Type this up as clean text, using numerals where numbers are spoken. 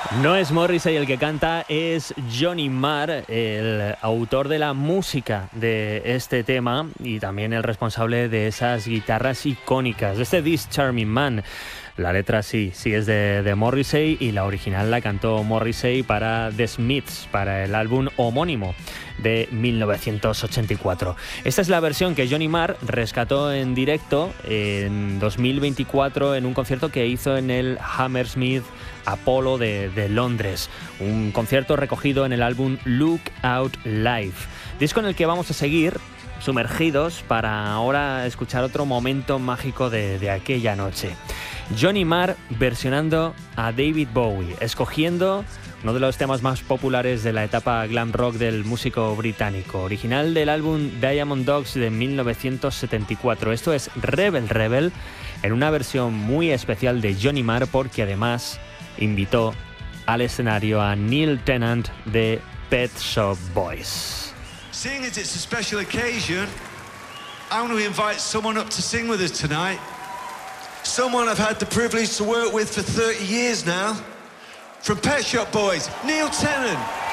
No es Morrissey el que canta, es Johnny Marr, el autor de la música de este tema y también el responsable de esas guitarras icónicas, de este This Charming Man. La letra sí es de Morrissey y la original la cantó Morrissey para The Smiths, para el álbum homónimo de 1984. Esta es la versión que Johnny Marr rescató en directo en 2024 en un concierto que hizo en el Hammersmith Apollo de Londres. Un concierto recogido en el álbum Look Out Live. Disco en el que vamos a seguir sumergidos para ahora escuchar otro momento mágico de aquella noche. Johnny Marr versionando a David Bowie, escogiendo uno de los temas más populares de la etapa glam rock del músico británico, original del álbum Diamond Dogs de 1974. Esto es Rebel Rebel, en una versión muy especial de Johnny Marr, porque además invitó al escenario a Neil Tennant de Pet Shop Boys. Seeing as it's a special occasion, I want to invite someone up to sing with us tonight. Someone I've had the privilege to work with for 30 years now. From Pet Shop Boys, Neil Tennant.